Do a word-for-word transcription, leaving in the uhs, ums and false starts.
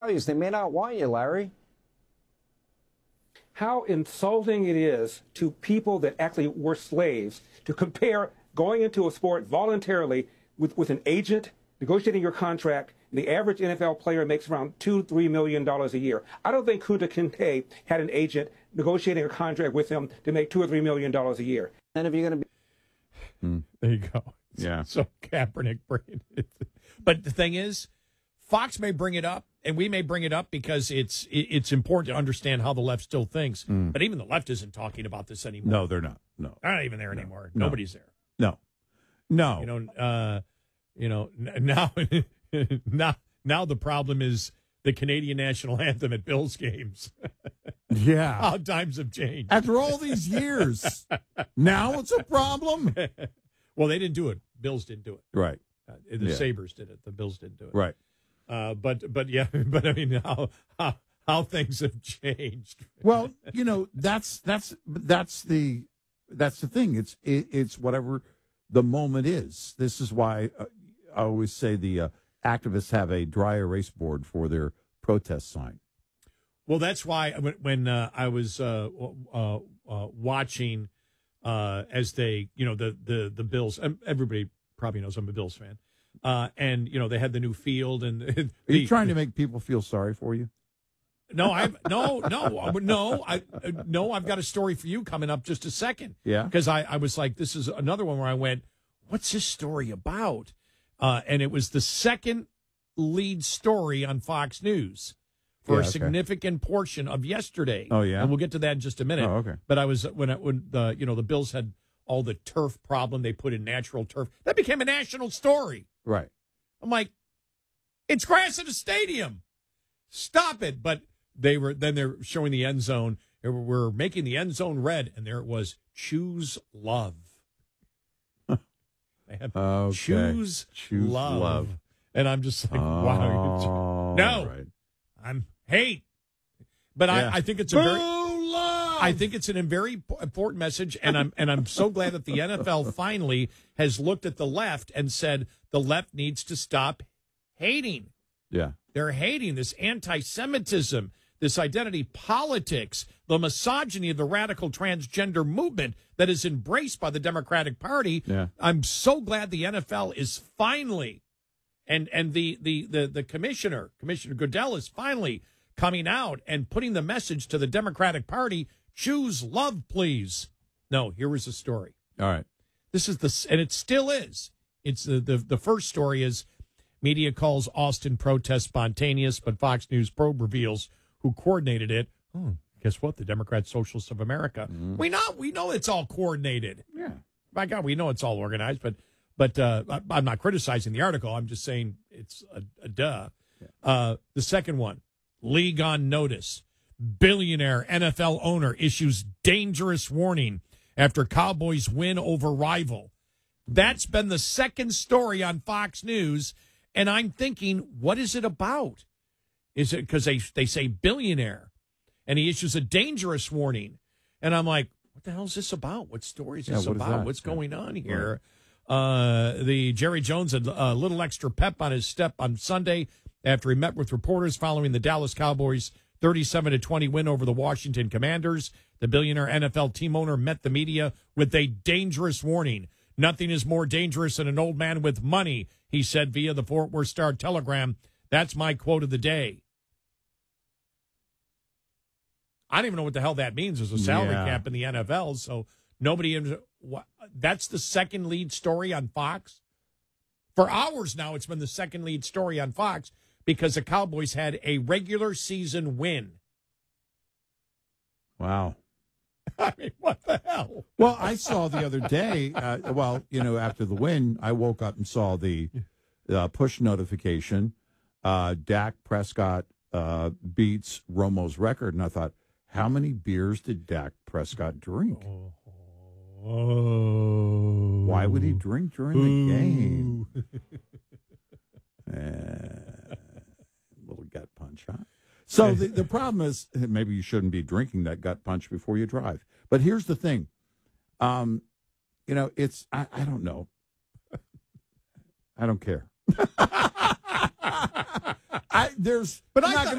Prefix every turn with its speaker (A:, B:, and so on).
A: values. They may not want you, Larry.
B: How insulting it is to people that actually were slaves to compare going into a sport voluntarily with, with an agent, negotiating your contract. The average N F L player makes around two, three million dollars a year. I don't think Kunta Kinte had an agent negotiating a contract with him to make two or three million dollars a year.
A: And if you're going to be,
C: hmm. There you go.
D: Yeah.
C: So Kaepernick, but the thing is, Fox may bring it up, and we may bring it up because it's it's important to understand how the left still thinks.
D: Mm.
C: But even the left isn't talking about this anymore.
D: No, they're not. No,
C: they're not even there anymore.
D: No.
C: Nobody's there.
D: No, no.
C: You know, uh, you know now. now, now the problem is the Canadian national anthem at Bills games.
D: Yeah.
C: How times have changed.
D: After all these years, now it's a problem.
C: Well, they didn't do it. Bills didn't do it.
D: Right.
C: Uh, the
D: yeah.
C: Sabres did it. The Bills didn't do it.
D: Right.
C: Uh, but, but yeah, but I mean, how, how, how things have changed.
D: Well, you know, that's, that's, that's the, that's the thing. It's, it, it's whatever the moment is. This is why uh, I always say the, uh, activists have a dry erase board for their protest sign.
C: Well, that's why when, when uh, I was uh, uh, uh, watching uh, as they, you know, the the the Bills. Everybody probably knows I'm a Bills fan, uh, and you know they had the new field. And the,
D: are you trying to make people feel sorry for you?
C: No, I no no no I no I've got a story for you coming up just a second.
D: Yeah,
C: because I I was like, this is another one where I went, what's this story about? Uh, and it was the second lead story on Fox News for
D: yeah,
C: a
D: okay.
C: significant portion of yesterday.
D: Oh yeah,
C: and we'll get to that in just a minute.
D: Oh, okay.
C: But I was when I, when the you know the Bills had all the turf problem, they put in natural turf. That became a national story.
D: Right.
C: I'm like, it's grass at a stadium. Stop it! But they were then they're showing the end zone. They were, we're making the end zone red, and there it was. Choose love. They have
D: okay.
C: choose,
D: choose
C: love.
D: love.
C: And I'm just like,
D: oh,
C: wow. No,
D: right.
C: I'm hate. But
D: yeah.
C: I, I think it's a
D: Boo
C: very,
D: love.
C: I think it's an very important message, and I'm and I'm so glad that the N F L finally has looked at the left and said the left needs to stop hating.
D: Yeah,
C: they're hating this anti-Semitism, this identity politics, the misogyny of the radical transgender movement that is embraced by the Democratic Party.
D: Yeah.
C: I'm so glad the N F L is finally, and and the the the, the commissioner, Commissioner Goodell, is finally coming out and putting the message to the Democratic Party, choose love, please. No, here was the story.
D: All right.
C: This is the, and it still is. It's the, the, the first story is media calls Austin protest spontaneous, but Fox News probe reveals who coordinated it. Oh, guess what? The Democrat Socialists of America. Mm. We know we know it's all coordinated.
D: Yeah.
C: My God, we know it's all organized, but but uh, I, I'm not criticizing the article. I'm just saying it's a, a duh. Yeah. Uh, the second one, league on notice. Billionaire N F L owner issues dangerous warning after Cowboys win over rival. That's been the second story on Fox News, and I'm thinking, what is it about? Is it because they, they say billionaire, and he issues a dangerous warning? And I'm like, what the hell is this about? What story is this
D: yeah, what
C: about?
D: Is
C: What's going on here?
D: Right.
C: Uh, the Jerry Jones had a little extra pep on his step on Sunday after he met with reporters following the Dallas Cowboys' thirty-seven to twenty win over the Washington Commanders. The billionaire N F L team owner met the media with a dangerous warning. Nothing is more dangerous than an old man with money, he said via the Fort Worth Star-Telegram. That's my quote of the day. I don't even know what the hell that means. There's a salary
D: yeah.
C: cap in the N F L, so nobody. That's the second lead story on Fox. For hours now, it's been the second lead story on Fox because the Cowboys had a regular season win.
D: Wow.
C: I mean, what the hell?
D: Well, I saw the other day, uh, well, you know, after the win, I woke up and saw the uh, push notification. Uh, Dak Prescott uh, beats Romo's record. And I thought, how many beers did Dak Prescott drink?
C: Oh. Oh.
D: Why would he drink during the game? uh, little gut punch, huh? So the, the problem is maybe you shouldn't be drinking that gut punch before you drive. But here's the thing. Um, you know, it's, I, I don't know. I don't care. I, there's,
C: but
D: I'm
C: I
D: not
C: thought,